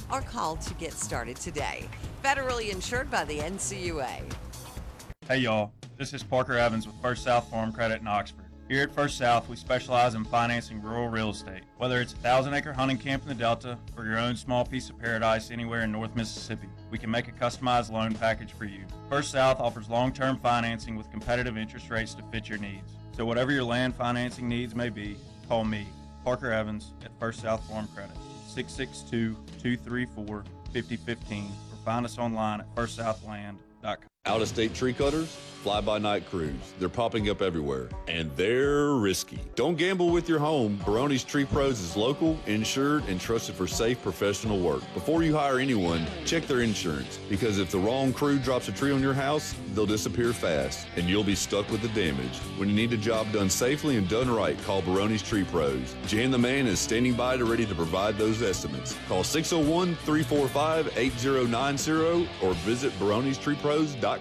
or call to get started today. Federally insured by the NCUA. Hey y'all, this is Parker Evans with First South Farm Credit in Oxford. Here at First South, we specialize in financing rural real estate. Whether it's a 1,000-acre hunting camp in the Delta or your own small piece of paradise anywhere in North Mississippi, we can make a customized loan package for you. First South offers long-term financing with competitive interest rates to fit your needs. So whatever your land financing needs may be, call me, Parker Evans, at First South Farm Credit, 662-234-5015, or find us online at firstsouthland.com. Out-of-state tree cutters, fly-by-night crews. They're popping up everywhere, and they're risky. Don't gamble with your home. Barone's Tree Pros is local, insured, and trusted for safe professional work. Before you hire anyone, check their insurance, because if the wrong crew drops a tree on your house, they'll disappear fast, and you'll be stuck with the damage. When you need a job done safely and done right, call Barone's Tree Pros. Jan the Man is standing by ready to provide those estimates. Call 601-345-8090 or visit baronestreepros.com.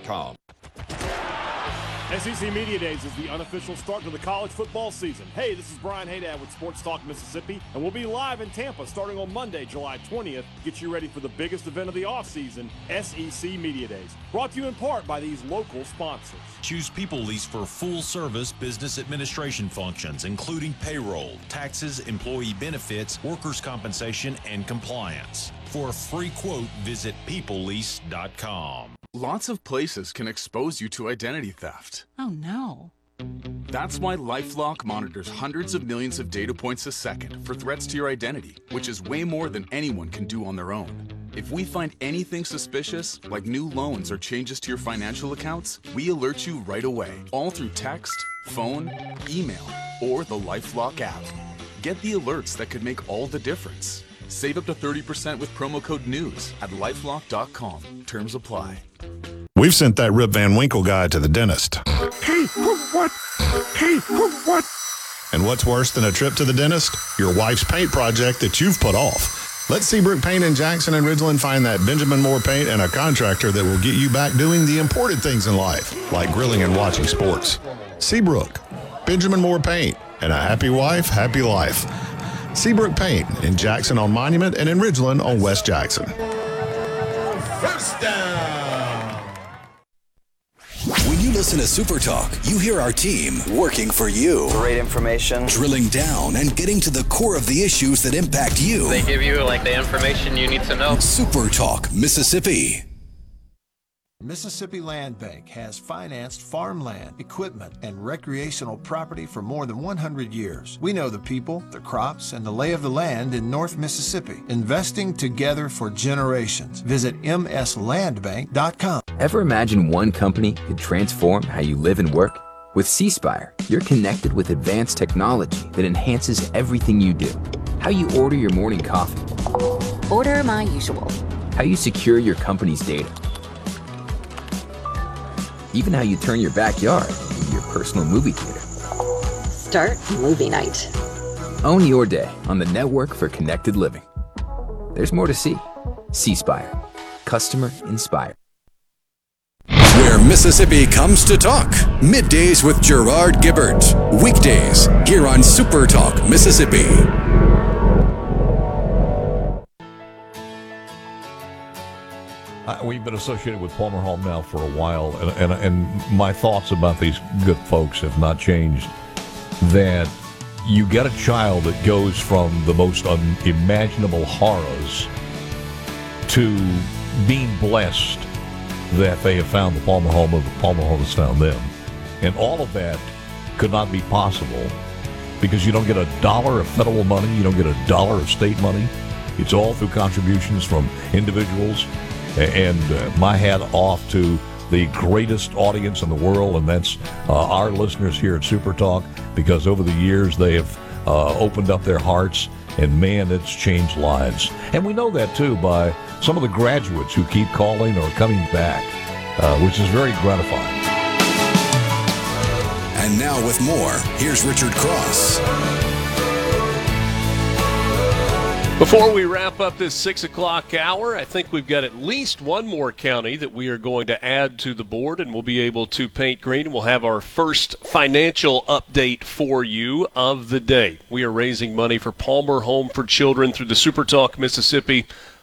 SEC Media Days is the unofficial start to the college football season. Hey, this is Brian Haydad with Sports Talk Mississippi, and we'll be live in Tampa starting on Monday, July 20th. Get you ready for the biggest event of the offseason, SEC Media Days. Brought to you in part by these local sponsors. Choose People Lease for full-service business administration functions, including payroll, taxes, employee benefits, workers' compensation, and compliance. For a free quote, visit peoplelease.com. Lots of places can expose you to identity theft. Oh, no. That's why LifeLock monitors hundreds of millions of data points a second for threats to your identity, which is way more than anyone can do on their own. If we find anything suspicious, like new loans or changes to your financial accounts, we alert you right away, all through text, phone, email, or the LifeLock app. Get the alerts that could make all the difference. Save up to 30% with promo code NEWS at lifelock.com. Terms apply. We've sent that Rip Van Winkle guy to the dentist. Hey, what? Hey, what? And what's worse than a trip to the dentist? Your wife's paint project that you've put off. Let Seabrook Paint in Jackson and Ridgeland find that Benjamin Moore paint and a contractor that will get you back doing the important things in life, like grilling and watching sports. Seabrook, Benjamin Moore Paint, and a happy wife, happy life. Seabrook Paint in Jackson on Monument and in Ridgeland on West Jackson. First down. When you listen to Super Talk, you hear our team working for you. Great information. Drilling down and getting to the core of the issues that impact you. They give you the information you need to know. Super Talk Mississippi. Mississippi Land Bank has financed farmland, equipment, and recreational property for more than 100 years. We know the people, the crops, and the lay of the land in North Mississippi, investing together for generations. Visit mslandbank.com. Ever imagine one company could transform how you live and work? With C-Spire, you're connected with advanced technology that enhances everything you do. How you order your morning coffee. Order my usual. How you secure your company's data. Even how you turn your backyard into your personal movie theater. Start movie night. Own your day on the network for connected living. There's more to see. C-Spire. Customer inspired. Where Mississippi comes to talk. Middays with Gerard Gibbert. Weekdays here on Super Talk Mississippi. We've been associated with Palmer Home now for a while, and my thoughts about these good folks have not changed. That you get a child that goes from the most unimaginable horrors to being blessed that they have found the Palmer Home, or the Palmer Home has found them. And all of that could not be possible because you don't get $1 of federal money, you don't get $1 of state money. It's all through contributions from individuals. And my hat off to the greatest audience in the world, and that's our listeners here at Super Talk, because over the years they have opened up their hearts, and man, it's changed lives. And we know that too by some of the graduates who keep calling or coming back, which is very gratifying. And now with more, here's Richard Cross. Before we wrap up this 6 o'clock hour, I think we've got at least one more county that we are going to add to the board, and we'll be able to paint green. We'll have our first financial update for you of the day. We are raising money for Palmer Home for Children through the Super Talk Mississippi